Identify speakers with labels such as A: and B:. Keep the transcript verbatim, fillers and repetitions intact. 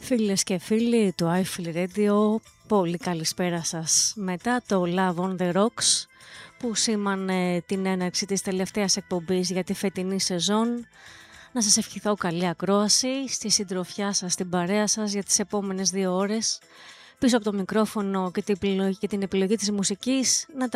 A: Φίλες και φίλοι του iFeel Radio, πολύ καλησπέρα σας. Μετά το Love on the Rocks που σήμανε την έναρξη της τελευταίας εκπομπής για τη φετινή σεζόν, να σας ευχηθώ καλή ακρόαση, στη συντροφιά σας, στην παρέα σας για τις επόμενες δύο ώρες. Πίσω από το μικρόφωνο και την επιλογή, και την επιλογή της μουσικής, να